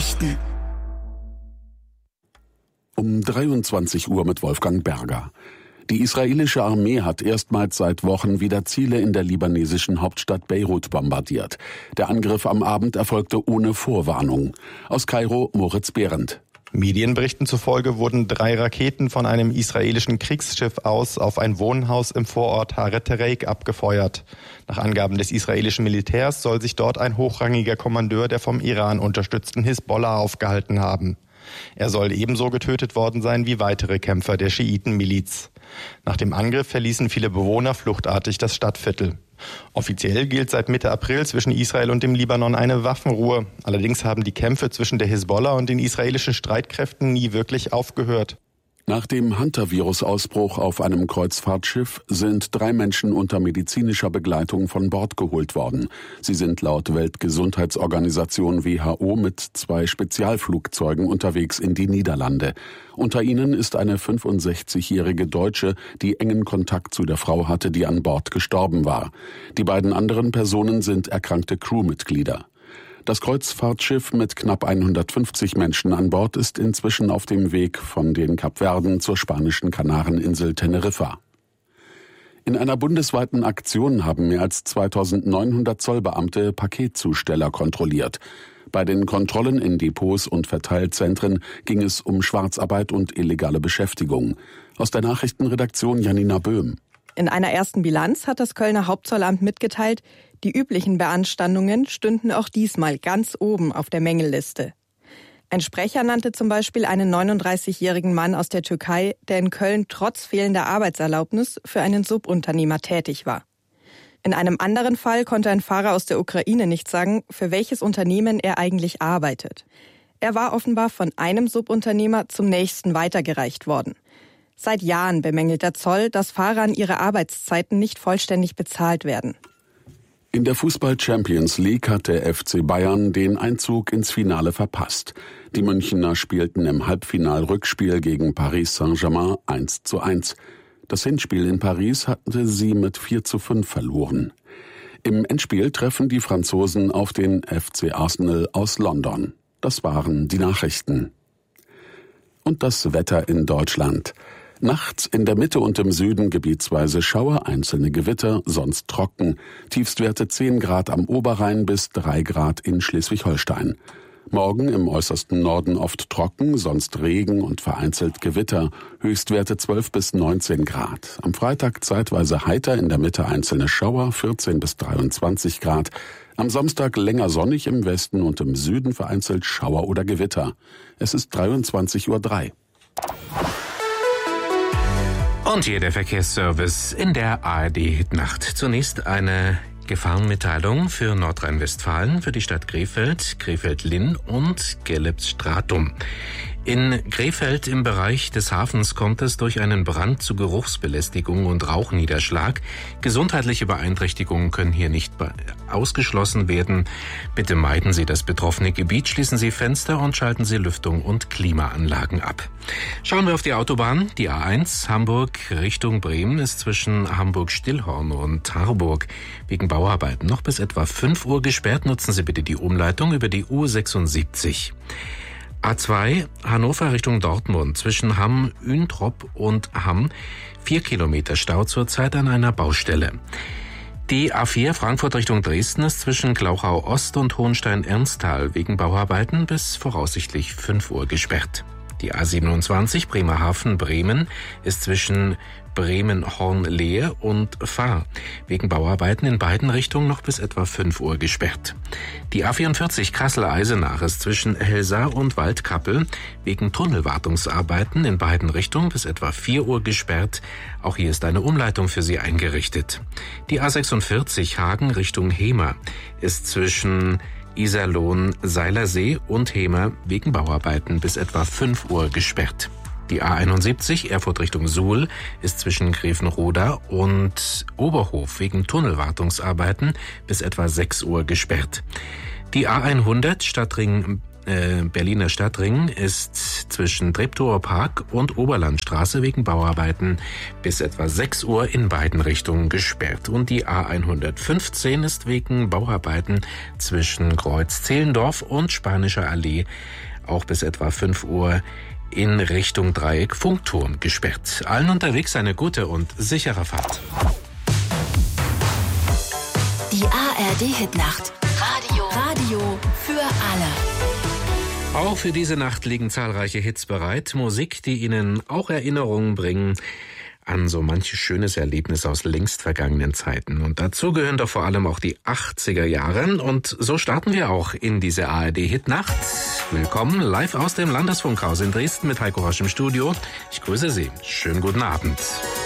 Nachrichten. Um 23 Uhr mit Wolfgang Berger. Die israelische Armee hat erstmals seit Wochen wieder Ziele in der libanesischen Hauptstadt Beirut bombardiert. Der Angriff am Abend erfolgte ohne Vorwarnung. Aus Kairo Moritz Behrendt. Medienberichten zufolge wurden 3 Raketen von einem israelischen Kriegsschiff aus auf ein Wohnhaus im Vorort Haret Tereik abgefeuert. Nach Angaben des israelischen Militärs soll sich dort ein hochrangiger Kommandeur der vom Iran unterstützten Hisbollah aufgehalten haben. Er soll ebenso getötet worden sein wie weitere Kämpfer der Schiitenmiliz. Nach dem Angriff verließen viele Bewohner fluchtartig das Stadtviertel. Offiziell gilt seit Mitte April zwischen Israel und dem Libanon eine Waffenruhe. Allerdings haben die Kämpfe zwischen der Hisbollah und den israelischen Streitkräften nie wirklich aufgehört. Nach dem Hunter-Virus-Ausbruch auf einem Kreuzfahrtschiff sind 3 Menschen unter medizinischer Begleitung von Bord geholt worden. Sie sind laut Weltgesundheitsorganisation WHO mit 2 Spezialflugzeugen unterwegs in die Niederlande. Unter ihnen ist eine 65-jährige Deutsche, die engen Kontakt zu der Frau hatte, die an Bord gestorben war. Die beiden anderen Personen sind erkrankte Crewmitglieder. Das Kreuzfahrtschiff mit knapp 150 Menschen an Bord ist inzwischen auf dem Weg von den Kapverden zur spanischen Kanareninsel Teneriffa. In einer bundesweiten Aktion haben mehr als 2900 Zollbeamte Paketzusteller kontrolliert. Bei den Kontrollen in Depots und Verteilzentren ging es um Schwarzarbeit und illegale Beschäftigung. Aus der Nachrichtenredaktion Janina Böhm. In einer ersten Bilanz hat das Kölner Hauptzollamt mitgeteilt, die üblichen Beanstandungen stünden auch diesmal ganz oben auf der Mängelliste. Ein Sprecher nannte zum Beispiel einen 39-jährigen Mann aus der Türkei, der in Köln trotz fehlender Arbeitserlaubnis für einen Subunternehmer tätig war. In einem anderen Fall konnte ein Fahrer aus der Ukraine nicht sagen, für welches Unternehmen er eigentlich arbeitet. Er war offenbar von einem Subunternehmer zum nächsten weitergereicht worden. Seit Jahren bemängelt der Zoll, dass Fahrern ihre Arbeitszeiten nicht vollständig bezahlt werden. In der Fußball-Champions League hat der FC Bayern den Einzug ins Finale verpasst. Die Münchner spielten im Halbfinal-Rückspiel gegen Paris Saint-Germain 1:1. Das Hinspiel in Paris hatte sie mit 4:5 verloren. Im Endspiel treffen die Franzosen auf den FC Arsenal aus London. Das waren die Nachrichten. Und das Wetter in Deutschland. Nachts in der Mitte und im Süden gebietsweise Schauer, einzelne Gewitter, sonst trocken. Tiefstwerte 10 Grad am Oberrhein bis 3 Grad in Schleswig-Holstein. Morgen im äußersten Norden oft trocken, sonst Regen und vereinzelt Gewitter. Höchstwerte 12 bis 19 Grad. Am Freitag zeitweise heiter, in der Mitte einzelne Schauer, 14 bis 23 Grad. Am Samstag länger sonnig, im Westen und im Süden vereinzelt Schauer oder Gewitter. Es ist 23:03 Uhr. Und hier der Verkehrsservice in der ARD-Nacht. Zunächst eine Gefahrenmitteilung für Nordrhein-Westfalen, für die Stadt Krefeld, Krefeld-Linn und Gerlitz-Stratum. In Krefeld im Bereich des Hafens kommt es durch einen Brand zu Geruchsbelästigung und Rauchniederschlag. Gesundheitliche Beeinträchtigungen können hier nicht ausgeschlossen werden. Bitte meiden Sie das betroffene Gebiet, schließen Sie Fenster und schalten Sie Lüftung und Klimaanlagen ab. Schauen wir auf die Autobahn. Die A1 Hamburg Richtung Bremen ist zwischen Hamburg-Stillhorn und Harburg wegen Bauarbeiten noch bis etwa 5 Uhr gesperrt. Nutzen Sie bitte die Umleitung über die U76. A2 Hannover Richtung Dortmund zwischen Hamm, Üntrop und Hamm 4 Kilometer Stau zurzeit an einer Baustelle. Die A4 Frankfurt Richtung Dresden ist zwischen Glauchau Ost und Hohenstein-Ernsthal wegen Bauarbeiten bis voraussichtlich 5 Uhr gesperrt. Die A27 Bremerhaven-Bremen ist zwischen Bremen-Hornlehe und Fahr wegen Bauarbeiten in beiden Richtungen noch bis etwa 5 Uhr gesperrt. Die A44 Kassel-Eisenach ist zwischen Helsa und Waldkappel wegen Tunnelwartungsarbeiten in beiden Richtungen bis etwa 4 Uhr gesperrt. Auch hier ist eine Umleitung für Sie eingerichtet. Die A46 Hagen Richtung Hemer ist zwischen Iserlohn-Seilersee und Hemer wegen Bauarbeiten bis etwa 5 Uhr gesperrt. Die A71 Erfurt Richtung Suhl ist zwischen Grevenroda und Oberhof wegen Tunnelwartungsarbeiten bis etwa 6 Uhr gesperrt. Die A100 Stadtring Berliner Stadtring ist zwischen Treptower Park und Oberlandstraße wegen Bauarbeiten bis etwa 6 Uhr in beiden Richtungen gesperrt. Und die A115 ist wegen Bauarbeiten zwischen Kreuz Zehlendorf und Spanischer Allee auch bis etwa 5 Uhr in Richtung Dreieck Funkturm gesperrt. Allen unterwegs eine gute und sichere Fahrt. Die ARD-Hitnacht. Radio für alle. Auch für diese Nacht liegen zahlreiche Hits bereit. Musik, die Ihnen auch Erinnerungen bringen an so manches schönes Erlebnis aus längst vergangenen Zeiten. Und dazu gehören doch vor allem auch die 80er Jahre. Und so starten wir auch in diese ARD-Hitnacht. Willkommen live aus dem Landesfunkhaus in Dresden mit Heiko Rosch im Studio. Ich grüße Sie. Schönen guten Abend.